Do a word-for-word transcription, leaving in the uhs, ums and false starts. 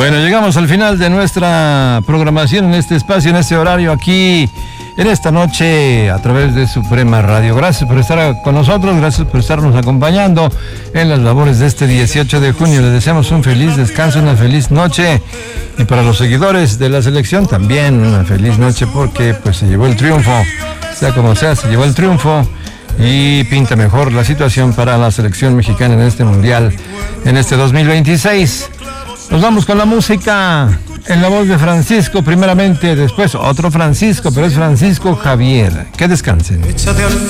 Bueno, llegamos al final de nuestra programación en este espacio, en este horario, aquí en esta noche a través de Suprema Radio. Gracias por estar con nosotros, gracias por estarnos acompañando en las labores de este dieciocho de junio. Les deseamos un feliz descanso, una feliz noche, y para los seguidores de la selección también una feliz noche, porque pues se llevó el triunfo, sea como sea, se llevó el triunfo y pinta mejor la situación para la selección mexicana en este mundial, en este dos mil veintiséis. Nos vamos con la música en la voz de Francisco primeramente, después otro Francisco, pero es Francisco Javier. Que descansen. Échate al